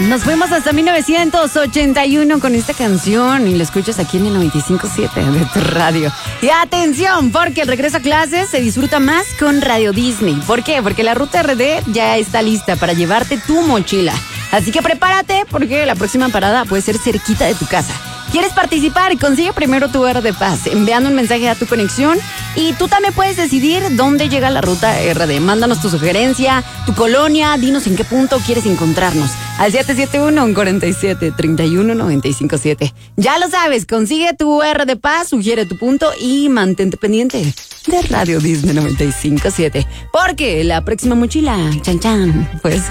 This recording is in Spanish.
Nos fuimos hasta 1981 con esta canción y la escuchas aquí en el 95.7 de tu radio. Y atención, porque el regreso a clases se disfruta más con Radio Disney. ¿Por qué? Porque la ruta RD ya está lista para llevarte tu mochila. Así que prepárate porque la próxima parada puede ser cerquita de tu casa. ¿Quieres participar? Consigue primero tu RD Pass enviando un mensaje a tu conexión y tú también puedes decidir dónde llega la ruta RD. Mándanos tu sugerencia, tu colonia, dinos en qué punto quieres encontrarnos. Al 771-47-31-957. Ya lo sabes, consigue tu RD Pass, sugiere tu punto y mantente pendiente de Radio Disney 95.7. Porque la próxima mochila, chan chan, puede ser